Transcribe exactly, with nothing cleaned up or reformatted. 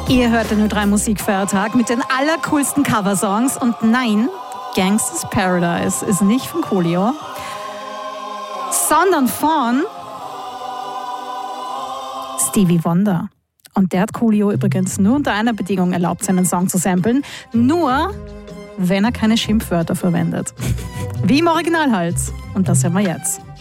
Ihr hört den Ö drei Musikfeiertag mit den allercoolsten Coversongs. Und nein, Gangsta's Paradise ist nicht von Coolio, sondern von Stevie Wonder. Und der hat Coolio übrigens nur unter einer Bedingung erlaubt, seinen Song zu samplen. Nur, wenn er keine Schimpfwörter verwendet. Wie im Original halt. Und das hören wir jetzt.